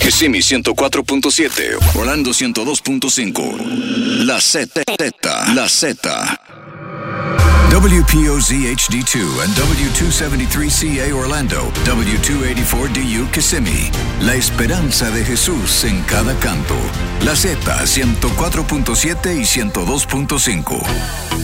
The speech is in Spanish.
Kissimmee 104.7, Orlando 102.5. La Z. WPOZ HD2 and W273CA Orlando, W284DU Kissimmee. La esperanza de Jesús en cada canto. La Z 104.7 y 102.5.